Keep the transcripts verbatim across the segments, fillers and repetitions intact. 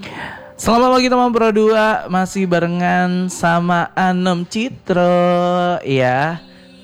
Selamat pagi teman Pro dua, masih barengan sama Anom Citro ya.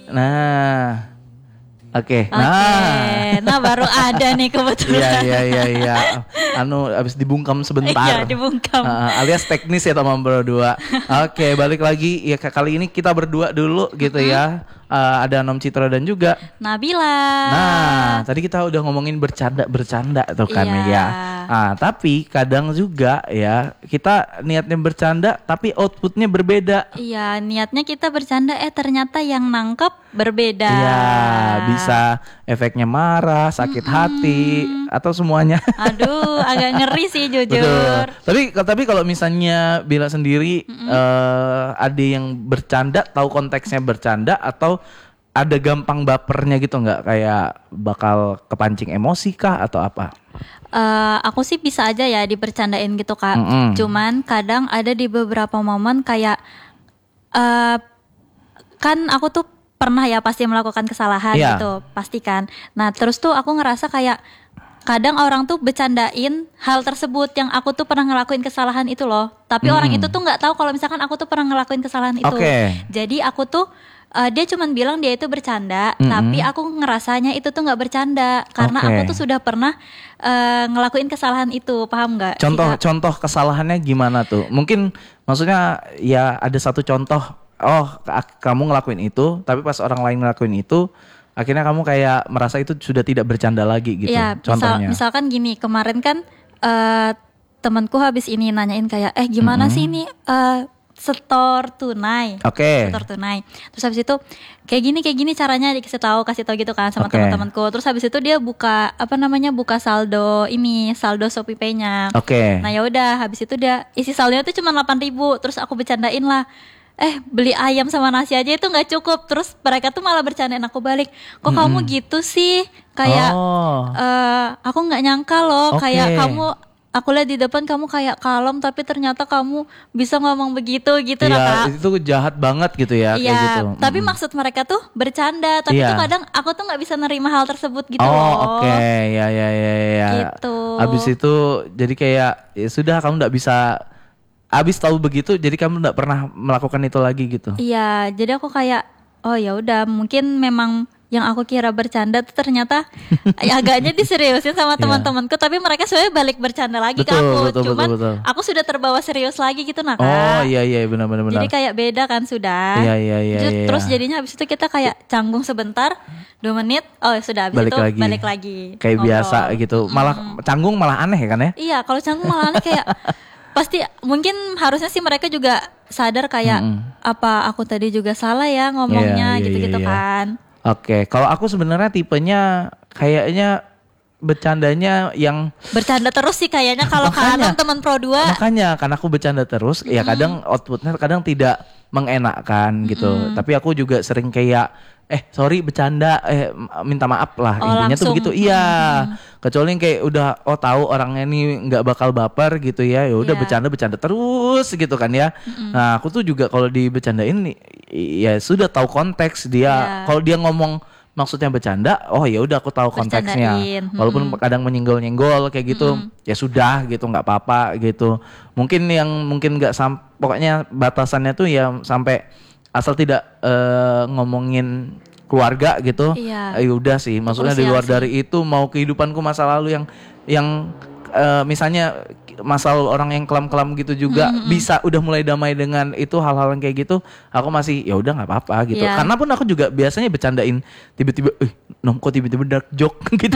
Nah, oke. Okay. Nah, nah baru ada nih kebetulan. Iya iya iya iya. Anu abis dibungkam sebentar. Iya, dibungkam. Uh, alias teknis ya teman Pro dua. Oke, okay, balik lagi ya, kali ini kita berdua dulu gitu uh-huh. ya. Uh, ada Anom Citra dan juga Nabila. Nah, tadi kita udah ngomongin bercanda-bercanda tuh kan iya. ya. Ah, tapi kadang juga ya kita niatnya bercanda tapi outputnya berbeda. Iya, niatnya kita bercanda eh ternyata yang nangkep berbeda. Iya, bisa efeknya marah, sakit mm-hmm. hati atau semuanya. Aduh, agak ngeri sih jujur. Betul. Tapi tapi kalau misalnya Bila sendiri mm-hmm. uh, ada yang bercanda, tahu konteksnya bercanda atau ada gampang bapernya gitu nggak, kayak bakal kepancing emosi kah atau apa? Uh, aku sih bisa aja ya dibercandain gitu Kak. Mm-hmm. Cuman kadang ada di beberapa momen kayak uh, kan aku tuh pernah ya pasti melakukan kesalahan yeah. gitu, pasti kan. Nah terus tuh aku ngerasa kayak kadang orang tuh bercandain hal tersebut yang aku tuh pernah ngelakuin kesalahan itu loh. Tapi mm. orang itu tuh nggak tahu kalau misalkan aku tuh pernah ngelakuin kesalahan itu. Okay. Jadi aku tuh Uh, dia cuma bilang dia itu bercanda, mm-hmm. tapi aku ngerasanya itu tuh nggak bercanda karena okay. aku tuh sudah pernah uh, ngelakuin kesalahan itu, paham nggak? Contoh Sika? Contoh kesalahannya gimana tuh? Mungkin maksudnya ya ada satu contoh, oh kamu ngelakuin itu, tapi pas orang lain ngelakuin itu, akhirnya kamu kayak merasa itu sudah tidak bercanda lagi gitu. Iya, contohnya. Misal, misalkan gini, kemarin kan uh, temanku habis ini nanyain kayak, eh gimana mm-hmm. sih ini? Uh, setor tunai, oke, okay. setor tunai. Terus habis itu kayak gini kayak gini caranya dikasih tahu, kasih tahu gitu kan sama okay. teman-temanku. Terus habis itu dia buka apa namanya buka saldo ini saldo Shopee Pay-nya. Oke. Okay. Nah ya udah habis itu dia isi saldonya tuh cuma delapan ribu. Terus aku bercandain lah. Eh beli ayam sama nasi aja itu nggak cukup. Terus mereka tuh malah bercandain aku balik. Kok mm-hmm. kamu gitu sih? Kayak oh. uh, aku nggak nyangka loh okay. kayak kamu. Aku lihat di depan kamu kayak kalem tapi ternyata kamu bisa ngomong begitu gitu ya, nah Kak. Itu jahat banget gitu ya. Iya, kayak gitu. Tapi mm. maksud mereka tuh bercanda. Tapi ya. tuh kadang aku tuh gak bisa nerima hal tersebut gitu oh, loh. Oh oke, okay. ya ya ya ya. Gitu. Abis itu jadi kayak ya sudah kamu gak bisa. Abis tahu begitu jadi kamu gak pernah melakukan itu lagi gitu. Iya, jadi aku kayak oh ya udah mungkin memang yang aku kira bercanda tuh ternyata agaknya diseriusin sama teman-temanku, tapi mereka sebenarnya balik bercanda lagi betul, ke aku. Betul, Cuman betul, betul. aku sudah terbawa serius lagi gitu nah Kak. Oh iya iya benar benar. Jadi kayak beda kan sudah. Iya iya iya. Terus iya. jadinya habis itu kita kayak canggung sebentar, dua menit, oh sudah habis balik itu lagi. balik lagi. Kayak ngobrol. Biasa gitu. Malah hmm. canggung malah aneh kan ya? Iya kalau canggung malah aneh kayak pasti mungkin harusnya sih mereka juga sadar kayak mm-hmm. apa aku tadi juga salah ya ngomongnya yeah, gitu-gitu yeah, yeah, kan. Oke, okay. Kalau aku sebenarnya tipenya kayaknya bercandanya yang bercanda terus sih kayaknya kalau kalian teman Pro dua. Makanya kan aku bercanda terus, mm-hmm. ya kadang outputnya kadang tidak mengenakkan gitu. Mm-hmm. Tapi aku juga sering kayak eh sorry bercanda, eh minta maaf lah, oh, intinya langsung. tuh begitu. Iya. Mm-hmm. Kecuali kayak udah oh tahu orangnya ini nggak bakal baper gitu ya, ya udah yeah. bercanda bercanda terus gitu kan ya. Mm-hmm. Nah aku tuh juga kalau dibercandain ya sudah tahu konteks dia. Yeah. Kalau dia ngomong maksudnya bercanda, oh ya udah aku tahu konteksnya. Hmm. Walaupun kadang menyenggol-nyenggol kayak gitu, hmm. ya sudah gitu nggak apa-apa gitu. Mungkin yang mungkin nggak sam, pokoknya batasannya tuh ya sampai asal tidak uh, ngomongin keluarga gitu. Iya. Ya udah sih, maksudnya di luar dari itu mau kehidupanku masa lalu yang yang uh, misalnya masalah orang yang kelam-kelam gitu juga mm-hmm. bisa udah mulai damai dengan itu hal-hal yang kayak gitu, aku masih ya udah nggak apa-apa gitu. Yeah. Karena pun aku juga biasanya bercandain tiba-tiba, eh nom kok tiba-tiba dark joke gitu.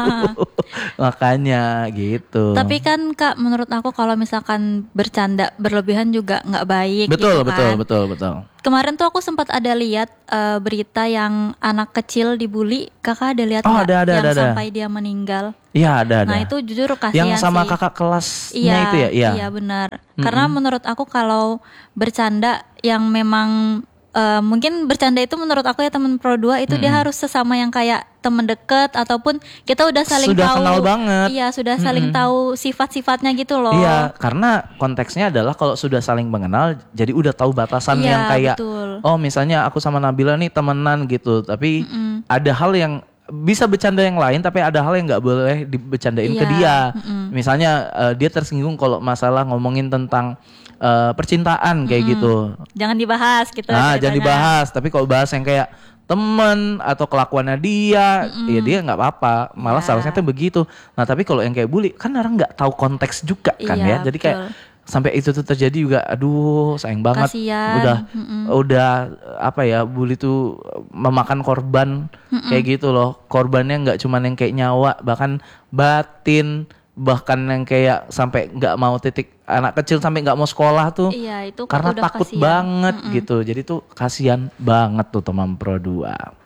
Makanya gitu. Tapi kan Kak, menurut aku kalau misalkan bercanda berlebihan juga nggak baik. Betul gitu betul kan. betul betul. Kemarin tuh aku sempat ada lihat uh, berita yang anak kecil dibully. Kakak ada lihat oh, nggak? Ada, ada, yang ada, sampai ada. dia meninggal. Iya ada ada. Nah itu jujur kasihan yang sama sih. Kakak kelasnya iya, itu ya. Iya iya benar. Mm-hmm. Karena menurut aku kalau bercanda yang memang Uh, mungkin bercanda itu menurut aku ya teman Pro dua itu mm-hmm. dia harus sesama yang kayak teman dekat ataupun kita udah saling sudah tahu. Sudah kenal banget. Iya, sudah saling mm-hmm. tahu sifat-sifatnya gitu loh. Iya, karena konteksnya adalah kalau sudah saling mengenal jadi udah tahu batasan iya, yang kayak betul. Oh, misalnya aku sama Nabila nih temenan gitu, tapi mm-hmm. ada hal yang bisa bercanda yang lain tapi ada hal yang nggak boleh dibecandain Iya, ke dia. mm-mm. Misalnya uh, dia tersinggung kalau masalah ngomongin tentang uh, percintaan kayak Mm-mm. gitu. Jangan dibahas gitu. Nah, ceritanya. jangan dibahas. Tapi kalau bahas yang kayak temen atau kelakuannya dia, Mm-mm. ya dia nggak apa-apa. Malah Ya. seharusnya tuh begitu. Nah, tapi kalau yang kayak bully, kan orang nggak tahu konteks juga kan Iya, ya. Jadi kayak betul. sampai itu tuh terjadi juga, aduh sayang banget. Kasian. Udah, Mm-mm. udah apa ya, bully tuh memakan korban kayak gitu loh. Korbannya nggak cuman yang kayak nyawa, bahkan batin, bahkan yang kayak sampai nggak mau titik anak kecil sampai nggak mau sekolah tuh. Iya, itu Karena udah takut kasihan. banget Mm-mm. gitu. Jadi tuh kasihan banget tuh teman Pro dua.